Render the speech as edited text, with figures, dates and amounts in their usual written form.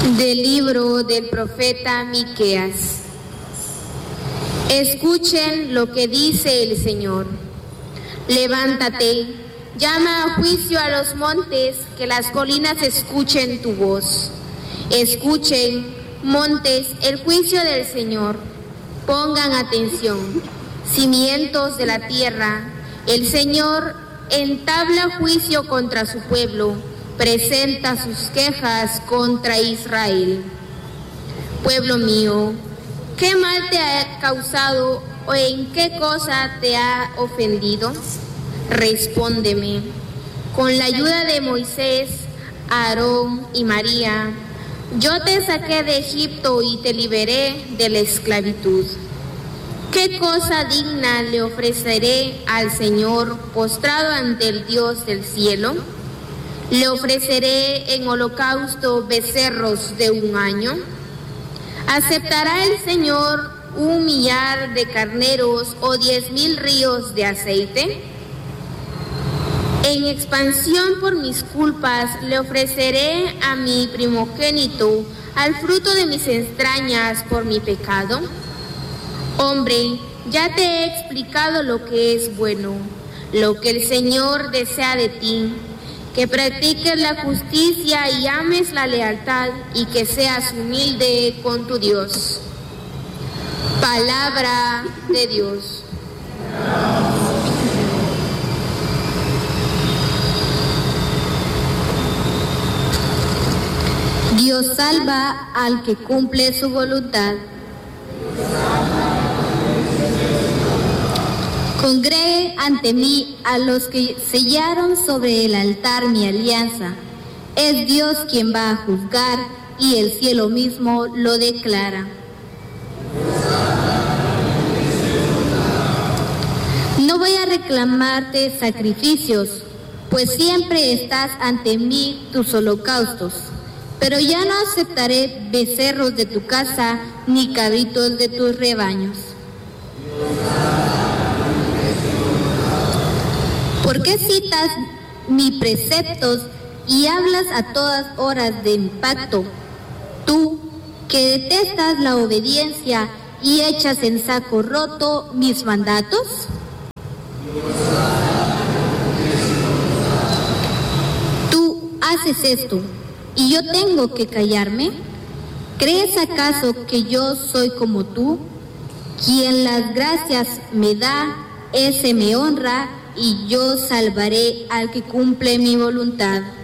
Del libro del profeta Miqueas. Escuchen lo que dice el Señor. Levántate, llama a juicio a los montes, que las colinas escuchen tu voz. Escuchen, montes, el juicio del Señor. Pongan atención, cimientos de la tierra. El Señor entabla juicio contra su pueblo, presenta sus quejas contra Israel. Pueblo mío, ¿qué mal te ha causado o en qué cosa te ha ofendido? Respóndeme. Con la ayuda de Moisés, Aarón y María, yo te saqué de Egipto y te liberé de la esclavitud. ¿Qué cosa digna le ofreceré al Señor postrado ante el Dios del cielo? ¿Le ofreceré en holocausto becerros de un año? ¿Aceptará el Señor 1 millar de carneros o 10,000 ríos de aceite? En expansión por mis culpas le ofreceré a mi primogénito, al fruto de mis entrañas por mi pecado. Hombre, ya te he explicado lo que es bueno, lo que el Señor desea de ti, que practiques la justicia y ames la lealtad y que seas humilde con tu Dios. Palabra de Dios. Dios salva al que cumple su voluntad. Congregue ante mí a los que sellaron sobre el altar mi alianza. Es Dios quien va a juzgar y el cielo mismo lo declara. No voy a reclamarte sacrificios, pues siempre estás ante mí tus holocaustos. Pero ya no aceptaré becerros de tu casa ni cabritos de tus rebaños. ¿Por qué citas mis preceptos y hablas a todas horas de mi pacto? Tú, que detestas la obediencia y echas en saco roto mis mandatos. Tú haces esto, ¿y yo tengo que callarme? ¿Crees acaso que yo soy como tú? Quien las gracias me da, ese me honra, y yo salvaré al que cumple mi voluntad.